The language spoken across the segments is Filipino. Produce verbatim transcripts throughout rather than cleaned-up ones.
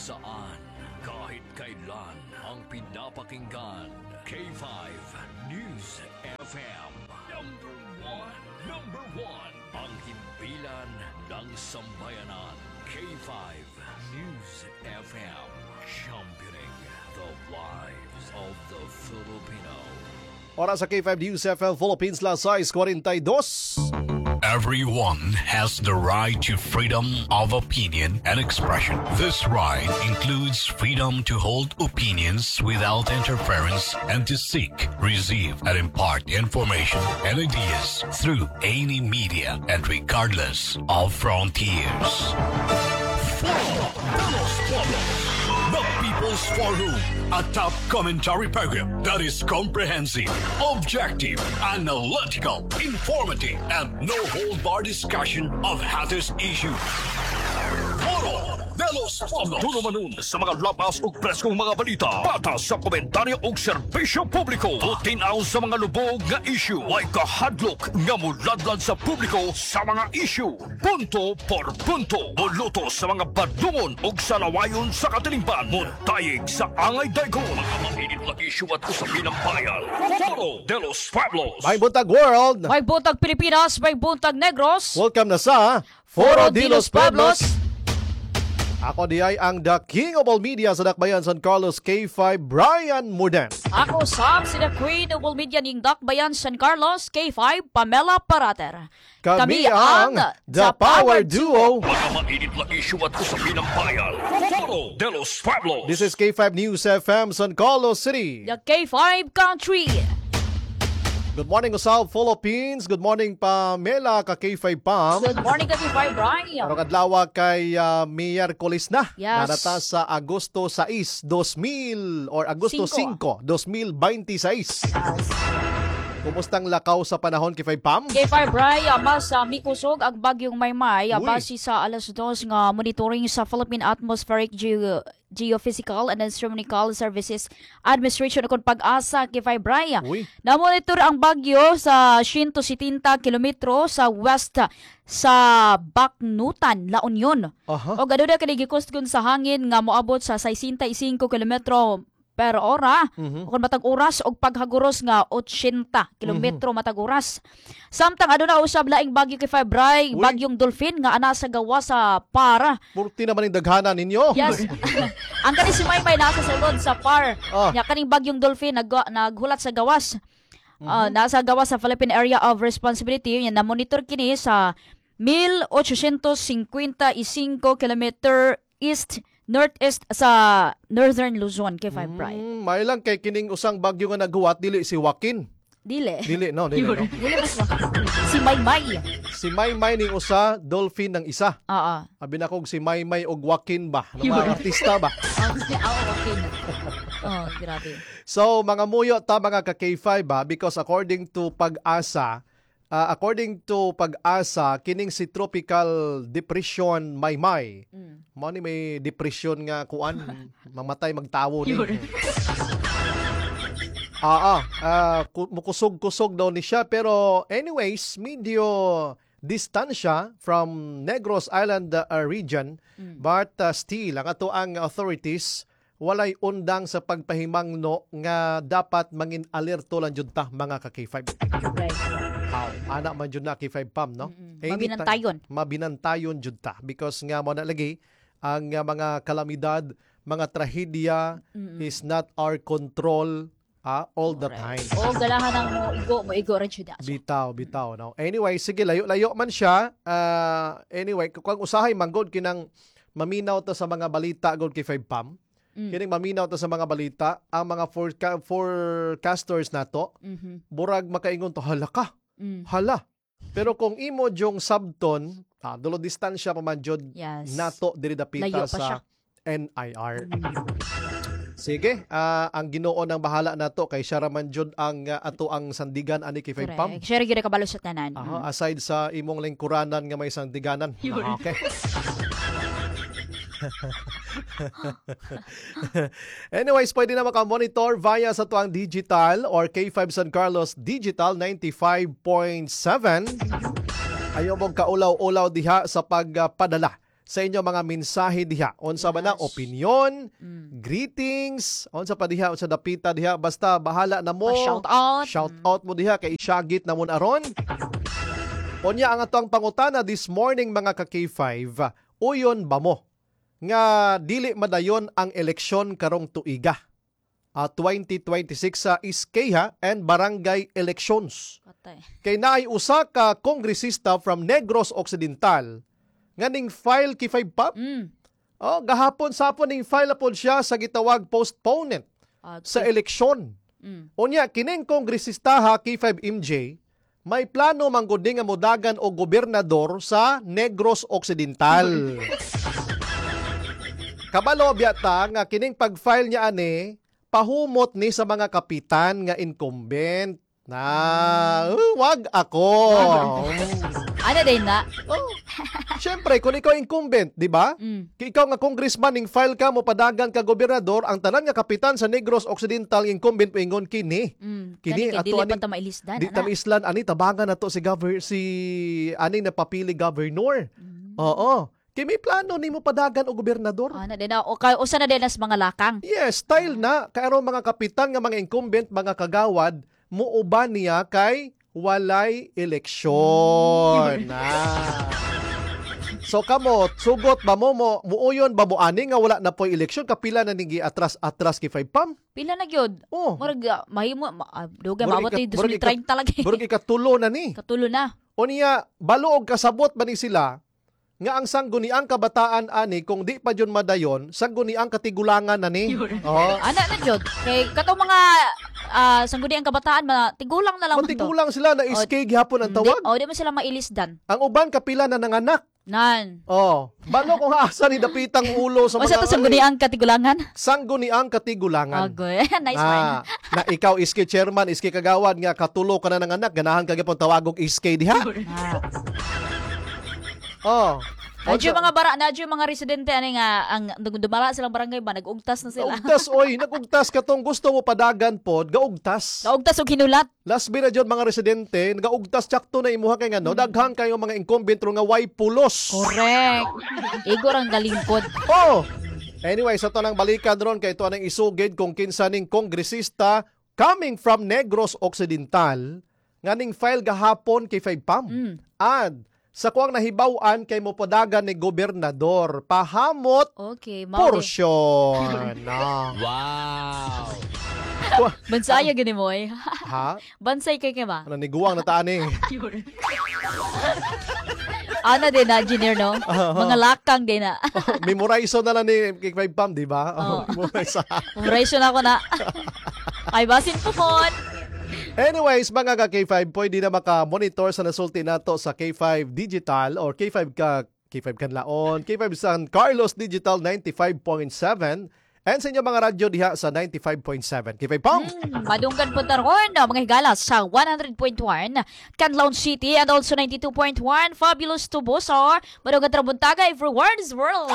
saan, kahit kailan, ang pinapakinggan. K five News F M. Number one. Number one. Ang himpilan ng sambayanan. K five News F M. Championing the lives of the Filipino. Oras sa K five News F M Philippines, las sais forty-two. Everyone has the right to freedom of opinion and expression. This right includes freedom to hold opinions without interference and to seek, receive, and impart information and ideas through any media and regardless of frontiers. The People's Forum, a top commentary program that is comprehensive, objective, analytical, informative, and no-hold-bar discussion of hottest issues. Foro de los Pueblos. Tunumanon sa mga labas ug preskong mga balita. Patas sa komentaryo ug serbisyo publiko. Tutinaw sa mga lubog nga issue. Way kahadlok nga muladlad sa publiko sa mga issue. Punto por punto. Muluto sa mga badungon ug salawayon sa katilingban. Muntayig sa angay daygon. Mga mainit na issue at usapin ng bayan. Foro de los Pueblos. May buntag world. May buntag Pilipinas, may buntag Negros. Welcome na sa Foro de los Pueblos. Ako di ay ang the king of all media sa Dakbayan San Carlos, K five, Brian Murdan. Ako Sam, si the queen of all media ng Dakbayan San Carlos, K five, Pamela Parater. Kami, Kami ang The Power Duo. Mga mainit na issue at usapin ng bayan. Foro de los Pueblos. This is K five News F M San Carlos City. The K five Country. Good morning, Usal, Philippines. Good morning, Pamela, ka K five Pam. Good morning, K five Brian. Karong adlaw kay uh, Miyerkules na. Yes. Narata sa Agosto sais, two thousand or Agosto Cinco. five, twenty twenty-six. Yes. Kumustang lakaw sa panahon, K five Pam? K five Brian, mas uh, mikusog ang bagyong Maymay. Uy. Base sa alas dos nga monitoring sa Philippine Atmospheric Geo Geophysical and Astronomical Services Administration o pag-asa, K five Brian. Uy. Na-monitor ang bagyo sa one hundred seventy kilometro sa west sa Baknutan, La Union. Aha. O gano'n na kanigikustgon sa hangin nga moabot sa sixty-five kilometro per ora. Mhm. O kung matag oras og paghaguros nga eighty kilometro matag oras. Samtang ano na usab laing bagyo kay Febray, Uy. bagyong Dolphin nga ana sa gawa sa Para. Purti naman yung daghanan ninyo. Yes. Ang kani si Maymay nasa sulod sa Par. Ah. Nya kaning bagyong Dolphin nag naghulat sa gawas. Ah, nasa gawas sa Philippine Area of Responsibility. Yan na monitor kini sa eighteen fifty-five kilometer east northeast sa Northern Luzon, K five Pride. Mm, may lang kay kining usang bagyo nga naghuwat, dili si Joaquin. Dili. Dili, no? Dili, no? Dili mas si Maymay. Si Maymay ning usa, Dolphin ng isa. Oo. Abi na kog si Maymay og Joaquin ba? Ng mga artista ba? Oh, okay na. Oh, grabe. So, mga muyo ta mga ka K five ba? Because according to Pag-asa, uh, according to Pag-asa, kining si Tropical Depression Maymay. Mm. Mao ni may depression nga kuan, mamatay magtawo ni. Ah, ah, uh, mukusog-kusog daw ni siya. Pero anyways, medyo distansya from Negros Island uh, region. Mm. But uh, still, ang ato ang authorities, walay undang sa pagpahimangno nga dapat mangin alerto lang jud ta mga ka K five. Right. Aw, ana man jud na K five Pam, no? Mm-mm. Anytime- Mabinantayon. Mabinantayon jud ta because nga mo na lagi ang uh, mga kalamidad, mga trahedya Mm-mm. is not our control ah, all the time. O galahan ng mo igo, mo igo rin siya. Bitaw, bitaw, no? Anyway, sige, layo-layo man siya. Uh, anyway, kung usahay manggod kinang maminaw to sa mga balita god kay five Pam. Mm. Kining maminaw to sa mga balita, ang mga foreca- forecasters nato, Mhm. burag makaingon to, hala ka, Mm. hala. Pero kung imo jong sabton, ah, dulo distansya pa man jud Yes. nato diri dapita Layo pa siya. sa N I R. Sige, ah, ang Ginoo nang bahala nato kay siya ra man jud ang ah, ato ang sandigan ani kay five Pam. Correct. Siya rin kabalo sa tanan. Aha, aside sa imong lingkuranan nga may sandiganan. Ah, okay. Anyways, pwede na makamonitor via sa tuang digital or K five San Carlos Digital ninety-five point seven. Ayaw mong kaulaw-ulaw diha sa pagpadala sa inyo mga mensahe diha. Unsa ba na Yes. opinion, Mm. greetings, unsa pa diha, unsa dapita diha, basta bahala na mo. Pa-shout out. Shout out mo diha kay isyagit na mo aron. Unya ang atong pangutana this morning mga ka K five, uyon ba mo nga dili madayon ang eleksyon karong tuiga? Uh, twenty twenty-six sa Iskaya and barangay elections. Patay. Kay naay usa ka kongresista from Negros Occidental nga ning file kay five pap. Mm. Oh, gahapon sapon ning file upon siya sa gitawag postponement Okay. sa eleksyon. Mm. Unya kining kongresista ha K five M J may plano manggudi nga modagan og gobernador sa Negros Occidental. Kabalo biyata nga kining pag-file niya ani pahumot ni sa mga kapitan nga incumbent na uh, wag ako. Ano din na? Oh. Siyempre, kung ikaw incumbent, di ba? Mm. Kung ikaw nga congressman ning file ka mo padagan ka gobernador, ang tanan nga kapitan sa Negros Occidental incumbent pingon kini. Mm. Kini, Kani kay ato dili pa aning- ta mailisdan. Di tam islan ani tabangan nato si governor si aning napapili governor. Mm. Oo. Kay may plano nimo padagan og gobernador. Ano din na? O kay usa na din as mga lakang. Yes, style na kay aron mga kapitan nga mga incumbent, mga kagawad muuban niya kay walay eleksyon. Na. So kamo, sugot ba mo mo muuyon ba mo ani nga wala na po'y eleksyon kapila na nigi atras-atras kay five pam? Pila na gyud? Oh. Murag ah, mahimo ma, ah, duga Murag maabot ikat- ni murag ikat- twenty thirty lagi. Burog ikatulo na ni. Katulo na. O niya, balo og kasabot ba ni sila nga ang sangguniang kabataan ani kung di pa yun madayon, sangguniang katigulangan na ni. Oh. Ana na jud. Kay katong mga ah, sangguni ang kabataan mga tigulang na lang man to. Matigulang sila na iskay gihapon ang Di, tawag. oh, di man sila mailisdan. Ang uban kapila na nanganak. Nan. Oh, balo kung asa ni dapitang ulo sa Masa to mga sangguni ang katigulangan? sangguniang katigulangan. Agoy. Nice Ah, one. na ikaw iski chairman, iski kagawad nga katulo ka na nanganak, ganahan ka gyapon tawagog iskay diha. Ah. Oh. Nadyo mga bara, nadyo mga residente ani nga ang dumala silang barangay ba nagugtas na sila. Gaugtas oy, nagugtas ka tong gusto mo padagan pod, gaugtas. Kaugtas og hinulat. Last bina jud mga residente, gaugtas tsakto na imuha kay ngano, daghang kayo mga incumbent ro nga way pulos. Correct. Igor ang galingkod. Oh. Anyway, sa to nang balikan ron kay ito nang isugid kung kinsa ning kongresista coming from Negros Occidental nga ning file gahapon kay five pam. Mm. And sa kuang nahibaw-an kay mopadagan ni gobernador pahamot Okay, mao. porsyon. Na. Wow. Bansaya gani mo eh. Ha? Bansay kay kay ba? Ano niguwang na taani? Ana din na engineer no. Mga lakang din na. Memorize na lang ni kay five pam, di ba? Oo. Memorize. Operation ako na. Ay basin po kon. Anyways, mga ka K five, pwede na maka-monitor sa nasulti nato sa K five Digital or K five ka K five Kanlaon, K five San Carlos Digital ninety-five point seven and sa inyo mga radyo diha sa ninety-five point seven. K five Pong! Hmm, madunggan po taron na mga higalas sa one hundred point one Canlaon City and also ninety-two point one Fabulous Tubosar. Madunggan trabuntaga everyone's world.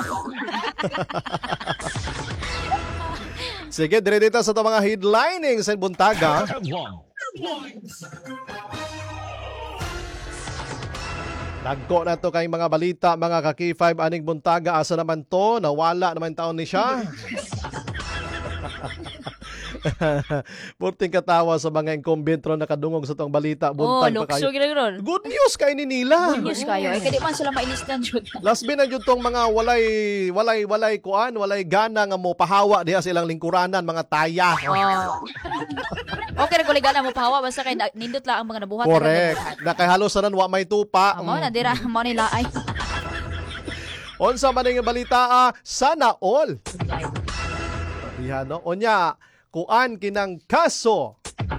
Sige, dire dito sa ito mga headlining sa buntaga. Nagko na to kay mga balita, mga ka K five aning buntaga. Asa naman to? Nawala naman taon ni siya. Punting katawa sa mga incumbent ron nakadungog sa tong balita. Oh, Buntag pa lukso kayo. gina ron. Good news kay ni nila. Good news kayo. Ay, kadi man sila mailistan jud. Last bin na jud tong mga walay walay walay kuan, walay gana nga mo pahawa diha silang lingkuranan, mga taya. Oh. Okay ra kuligan mo pahawa basta kay na- nindot lang ang mga nabuhat. Correct. Na kay halos sanan wa may tupa. Amo na dira mo nila ay. Unsa man ning balita? Ah, sana all. Diha no. Onya, kuan kinang kaso.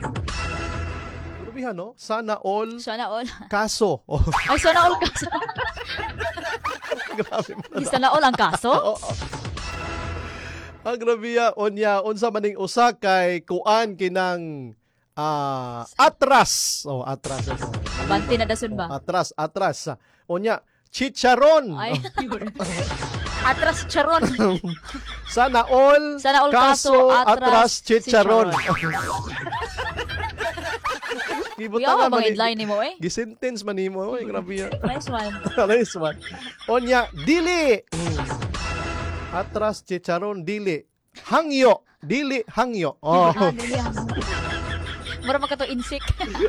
Diha no? Sana all Sana all. kaso. Oh, Ay sana all kaso. grabe mo. Di sana all ang kaso. Oh, oh. Ang grabiya, onya, unsa man ning usa kay kuan kinang ah atras. Oh, atras. Banti na dasun ba? Atras, atras. Onya, chicharon. Ay. Atras charon. Sana all, Sana all kaso, atras, chicharon. Gibutangan Kuya, man bang ni- headline ni mo eh. Gisentence man nimo. Oy, grabe yan. Nice one. Nice one. Onya, dili. Hmm. Atras chicharon dili. Hangyo, dili hangyo. Oh. Ah, dili yan. Mura man ka to insik.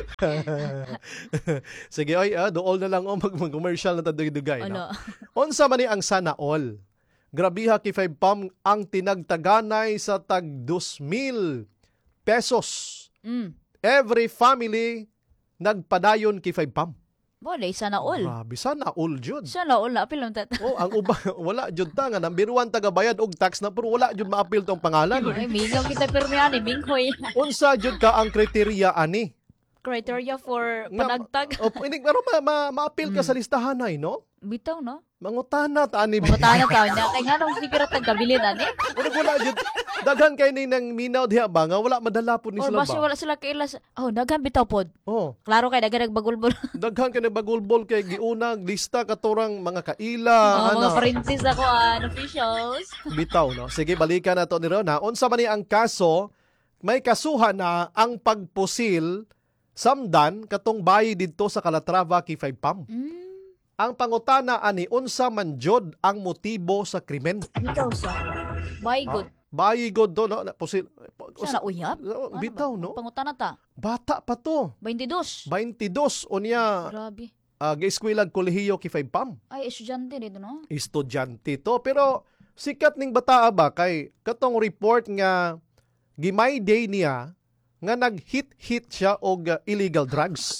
Sige oy, ah, dool na lang o mag commercial na tadoy-dugay no. Ano? Unsa man ni ang sana all? Grabiha kay five pam ang tinagtaganay sa tag two mil pesos. Mm. Every family nagpadayon kay five pam. Wala, sana all. Grabe, sana all jud. Sana all, apil lang tat. Oh, ang uba wala jud ta nga nambiruan tagabayad og tax na pero wala jud maapil tong pangalan. Ay, mingaw kita permihan eh, minghoy. Unsa jud ka ang kriteriya ani? Criteria for Nga- panagtag. O ini pero ma, ma, maapil ka sa listahan ay no? Bitaw, no? Mangutana ta ani. Mga tayo taon niya. Kaya nga nung sikira tagkabilin, ani? Pero wala jud daghan kay ning nang minaw diha ba nga wala madala po ni Or sila basi ba? wala sila kailas. Oh, daghan bitaw pod. Oh, Klaro kay daghan nagbagulbol. daghan kay nabagulbol kay giunag lista katurang mga kaila Oh, ana. mga parintis ako, an officials. Bitaw no. Sige balikan nato ni Rona. Unsa man ni ang kaso? May kasuhan na ang pagpusil samdan katong bayi didto sa Calatrava kay five pam. Mm, Ang pangutana ani unsa man jud ang motibo sa krimen. bitaw sa. My good. Bayi god do no na pusil. Siya na uyab? Oh, bitaw no. Pangutana ta. Bata pa to. twenty-two. twenty-two unya Grabe. uh, gi-eskwela kolehiyo kay five pam. Ay, estudyante dito, no? Estudyante to pero sikat ning bata ba kay katong report nga gimay day niya nga nag-hit-hit siya og uh, illegal drugs.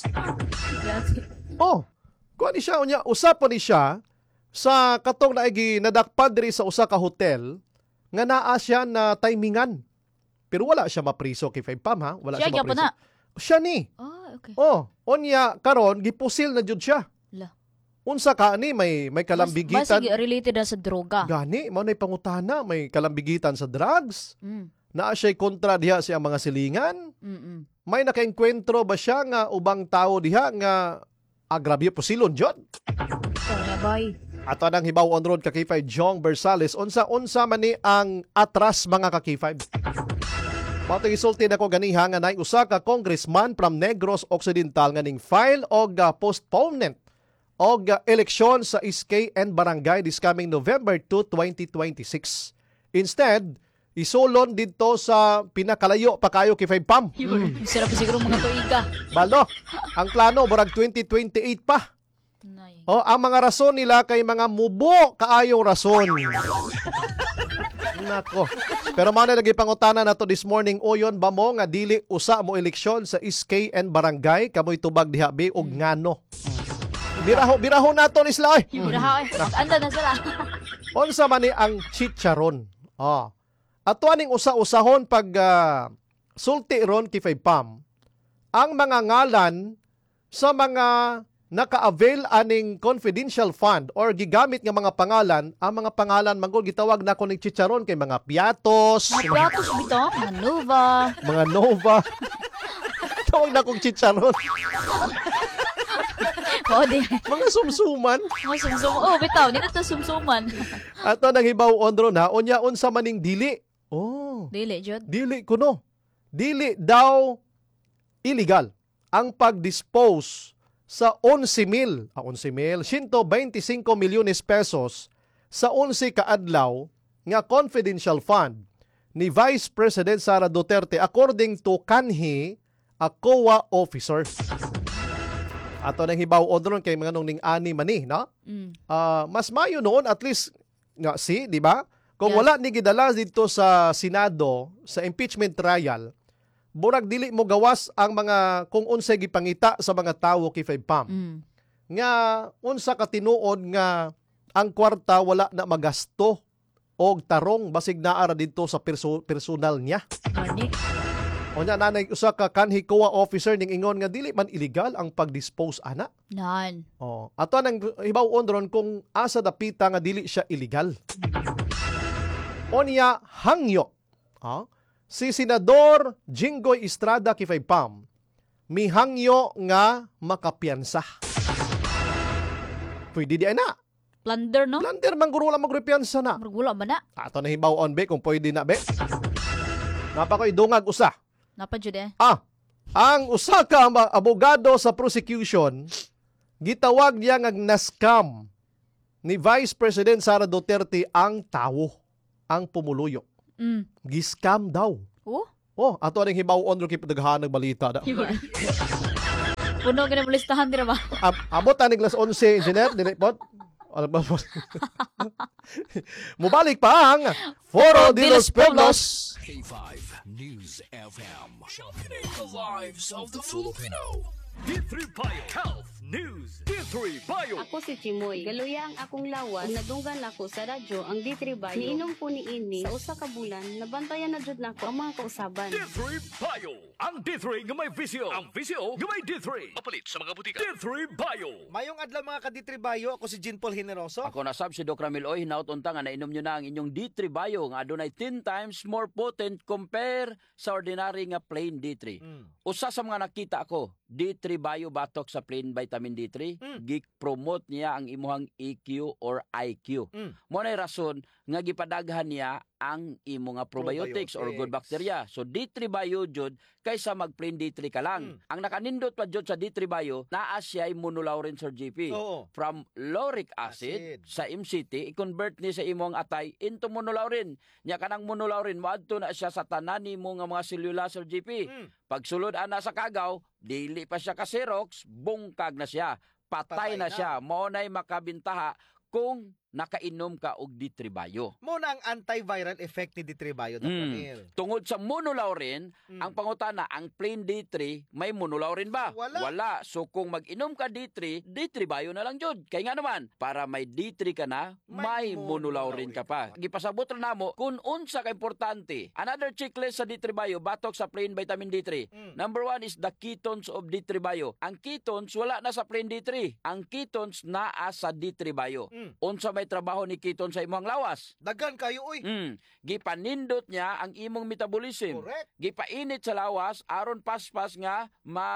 Oh, kuha ni siya unya usap pa ni siya sa katong naigi nadakpan diri sa usa ka hotel nga naa siya na timingan. Pero wala siya mapriso kay five pam ha, wala Siya, siya gyapon mapriso. na. Siya ni. Ah, okay. Oh, unya karon gipusil na jud siya. La. Unsa ka ni may may kalambigitan. Basig related na sa droga. Gani, mao nay pangutana, may kalambigitan sa drugs. Mm. Naa siya'y kontra diha sa mga silingan. Mm-mm. May nakaengkwentro ba siya nga ubang tao diha nga agrabyo pusilon jud. Ito na, bay. Ato nang hibaw on road kakifay Jong Bersales unsa unsa man ni ang atras mga kakifay. Bato gisulti nako ganiha nga nay usa ka congressman from Negros Occidental nga ning file og uh, postponement og uh, eleksyon sa S K and Barangay this coming November second, twenty twenty-six. Instead, isulon dito sa pinakalayo pa kayo kay five pam. Sarap siguro mga tuiga. Balo, ang plano burag twenty twenty-eight pa. Nay. Oh, ang mga rason nila kay mga mubo kaayong rason. Nako. Pero man na lagi pangutana nato this morning oyon ba mo nga dili usa mo eleksyon sa S K and Barangay kamoy tubag diha bi og ngano. Biraho biraho nato ni sila. oy. Mura eh. Anda na sila. Unsa man ni ang chicharon? Oh. Ato aning usa-usahon pag uh, sulti ron kay five pam. Ang mga ngalan sa mga naka-avail aning confidential fund or gigamit nga mga pangalan, ang mga pangalan manggol gitawag na ko ning chicharon kay mga piatos, Mga platos bito. Mga Nova. mga nova. Tawag na kong chicharon. O, di. Mga sumsuman. Mga sumsum. Oh, bitaw. Di na ito sumsuman. Ato nang hibaw ondro na, unya unsa maning dili. Oh, Dili, Jod. dili kuno. Dili daw illegal ang pag-dispose sa eleven mil, ah, eleven mil, one hundred twenty-five milyones pesos sa eleven kaadlaw nga confidential fund ni Vice President Sara Duterte according to kanhi a C O A officer. Ato nang hibaw odron kay mga nung ning ani mani, no? Mm. Ah, mas mayo noon at least nga si, di ba? Kung Yes. wala ni gidala dito sa Senado sa impeachment trial, burag dili mo gawas ang mga kung unsay gipangita sa mga tawo kay five pam. Mm. Nga unsa ka tinuod nga ang kwarta wala na magasto og tarong basig naara dito sa perso- personal niya. Mani. Unya nanay usa ka kanhi C O A officer ning ingon nga dili man illegal ang pag-dispose ana. Nan. Oh, ato nang hibaw ondron kung asa dapita nga dili siya illegal. Onya hangyo. Ah, si Senador Jinggoy Estrada kay five pam mihangyo nga makapiyansa. Pwede di ay na. Plunder, no? Lander mangguro lang magrepiyansa na. Margula ba na? Ato na hibaw on be kung pwede na be. Napakoy dungag usa. Napa, Jod eh. Ah, Ang usa ka ma- abogado sa prosecution gitawag niya nga na-scam ni Vice President Sara Duterte ang tawo, ang pumuluyo. Mm. Gi-scam daw. Oh? Oh, ato ning hibaw-on ro kay daghanang balita da. Puno ka na listahan dira ba? Ab abot ta ning las onse, engineer, dili pod. Ano ba? Mubalik pa ang Foro de los Pueblos. K five News F M. Sharpening the lives of the Filipino. D three Bio Health News. D three Bio. Ako si Chimoy. Galuya ang akong lawas. Ug nadunggan ako sa radyo ang D three Bio. Niinom ko ni ini sa usa ka bulan. Nabantayan na jud nako ang mga kausaban. D three Bio. Ang D three nga may visyo. Ang visyo nga may D three. Mapalit sa mga butika. D three Bio. Mayong adlaw mga ka-D three Bio, ako si Jean Paul Generoso. Ako na sab si Doc Ramil Oy, hinaut unta nga nainom nyo na ang inyong D three Bio nga adunay ten times more potent compare sa ordinary nga plain D three. Mm. Usa sa mga nakita ako, D three Bio batok sa plain vitamin D three, Mm. gi-promote niya ang imuhang E Q or I Q. Mm. Mo nay rason nga gipadaghan niya ang imo nga probiotics, or good bacteria. So D three Bio jud kaysa mag plain D three ka lang. Mm. Ang nakanindot pa jud sa D three Bio, naa siya immunolaurin, Sir G P. Oo. From lauric acid, Acid. sa M C T, i-convert ni sa imong atay into monolaurin. Nya kanang monolaurin, maadto na siya sa tanan nimo nga mga selula, Sir G P. Mm. Pagsulod ana sa kagaw, dili pa siya ka Xerox, bungkag na siya. Patay, Patay na, na. siya. Mao nay makabintaha kung nakainom ka og D three Bio. Mo na ang antiviral effect ni D three Bio, Doc Mm. Ramil. Tungod sa monolaurin, Mm. ang pangutana, ang plain D three, may monolaurin ba? Wala. So kung mag-inom ka D three, D three Bio na lang jud. Kay nga naman, para may D three ka na, may, May monolaurin ka pa. monolaurin ka pa. Gipasabot ra namo kung unsa ka importante. Another checklist sa D three Bio, batok sa plain vitamin D three. Mm. Number one is the ketones of D three Bio. Ang ketones wala na sa plain D three. Ang ketones naa sa D three Bio. Mm. Unsa may trabaho ni ketones sa imong lawas? Dagan kayo, uy. Mm, gipanindot niya ang imong metabolism. Correct. Gipainit sa lawas aron paspas nga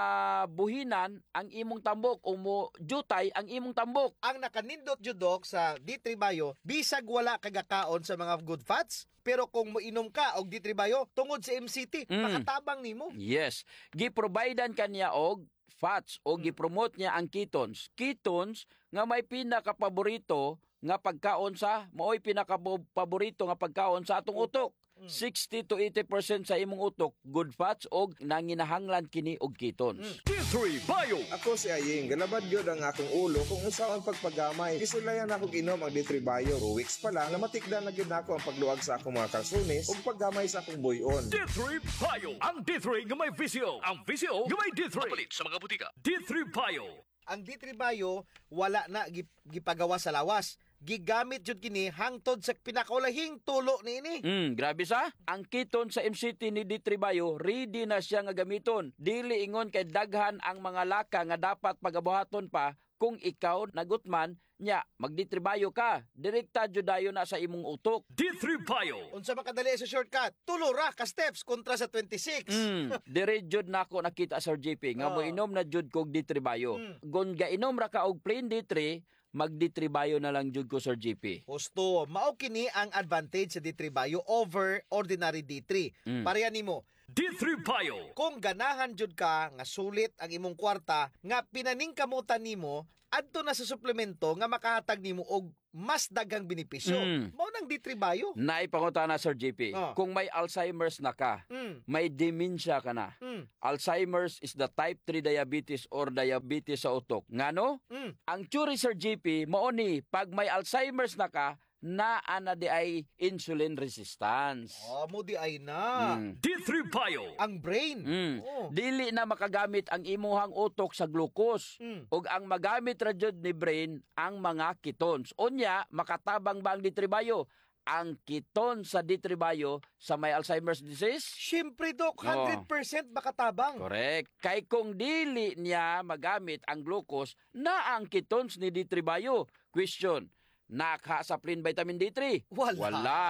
mabuhinan ang imong tambok o mo jutay ang imong tambok. Ang nakanindot jud, Doc, sa D three Bio, bisag wala kagakaon sa mga good fats, pero kung moinom ka og D three Bio, tungod sa M C T, Mm. makatabang nimo. Yes, giprovidean kaniya og fats o Mm. gipromote niya ang ketones. Ketones nga may pinaka-paborito nga pagkaon sa maoy pinaka-paborito nga pagkaon sa atong utok. Mm. sixty to eighty percent sa imong utok good fats og nanginahanglan kini og ketones. Mm. D three Bio. Ako si Aying, galabad gyud ang akong ulo kung unsa ang pagpagamay. Isulayan ako ginom ang D three Bio. Two weeks pa lang, namatikdan na gyud nako ang pagluwag sa akong mga kalsunis ug paggamay sa akong buyon. D three Bio. Ang D three nga may visyo. Ang visyo nga may D three. Mapalit sa mga butika. D three Bio. Ang D three Bio wala na gip- gipagawa sa lawas. Gigamit jud kini hangtod sa pinakulahing tulo niini. Mm, grabe sa. Ang keton sa M C T ni D three Bio, ready na siya nga gamiton. Dili ingon kay daghan ang mga laka nga dapat pagabuhaton pa kung ikaw nagutman nya mag D three Bio ka. Direkta jud dayon na sa imong utok. D three Bio. Unsa makadali sa shortcut? Tulo ra ka steps kontra sa twenty-six. Mm, dire jud nako nakita Sir J P nga Oh. mo inom na jud kog D three Bio. Mm. Gon gainom ra ka og plain D three, mag D three Bio na lang jud ko Sir J P. Husto, mao kini ang advantage sa D three Bio over ordinary D three. Mm. Pareha nimo, D three Bio. kung ganahan jud ka nga sulit ang imong kwarta nga pinaningkamutan nimo adto na sa suplemento nga makahatag nimo og mas daghang benepisyo. Mm. Mao nang D three Bio. Naipangutana Sir J P, Oh. kung may Alzheimer's na ka, Mm. may dementia ka na. Mm. Alzheimer's is the type three diabetes or diabetes sa utok. Ngano? Mm. Ang theory Sir J P, mao ni pag may Alzheimer's na ka, naa na di ay insulin resistance. Oh, mo di ay na. Mm. D three Bio. Ang brain. Mm. Oh. Dili na makagamit ang imuhang utok sa glucose. Mm. Ug ang magamit ra jud ni brain ang mga ketones. Unya, makatabang ba ang D three Bio? Ang keton sa D three Bio sa may Alzheimer's disease? Siyempre, Dok, one hundred percent makatabang. Correct. Kay kung dili niya magamit ang glucose na ang ketones ni D three Bio. Question, nakha sa plain vitamin D three? Wala. Wala.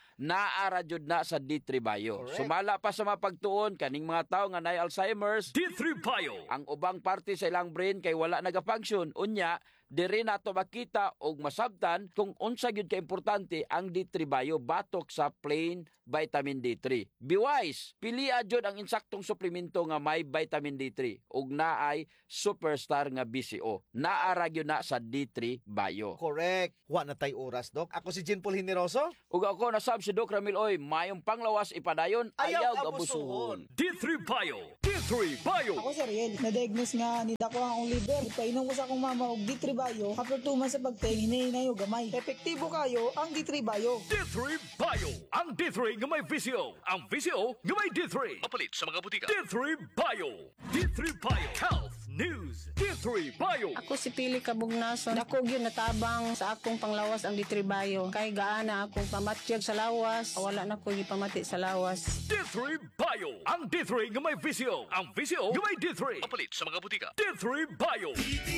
Naara jud na sa D three Bio. Correct. Sumala pa sa mapagtuon kaning mga tawo nga nay Alzheimer's, D three Bio. ang ubang parte sa ilang brain kay wala nagafunction, unya diri nato makita og masabtan kung unsa gyud ka importante ang D three Bio batok sa plain vitamin D three. Be wise, pilia jud ang insaktong suplemento nga may vitamin D three ug naay superstar nga B C O. Naara gyud na sa D three Bio. Correct. Wa na tay oras, Dok. Ako si Jean Paul Generoso. Ug ako nasab si Doc Ramil Oy, mayong panglawas ipadayon, ayaw, Ayaw abusuhon. D three Bio. D three Bio. Ako si Riel, na-diagnose nga ni dako ang liver. Ipainom ko sa akong mama og D three Bio. After two months sa pagtayin, hinahinay og gamay. Epektibo kayo ang D three Bio. D three Bio. Ang D three nga may V C O. Ang V C O nga may D three. Mapalit sa mga butika. D three Bio. D three Bio. Health News. D three Bio. Ako si Pili Kabugnason. Dako gyud natabang sa akong panglawas ang D three Bio. Kay gaana akong pamatyag sa lawas. Wala na ko gipamati sa lawas. D three Bio. Ang D three nga may V C O. Ang V C O nga may D three. Mapalit sa mga butika. D three Bio.